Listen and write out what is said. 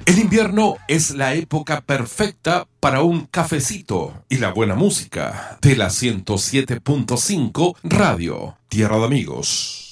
El invierno es la época perfecta para un cafecito y la buena música de la 107.5 Radio Tierra de Amigos.